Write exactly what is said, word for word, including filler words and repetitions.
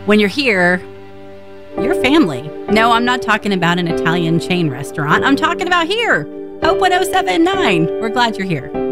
when you're here, you're family. No, I'm not talking about an Italian chain restaurant. I'm talking about here. Hope one oh seven point nine. We're glad you're here.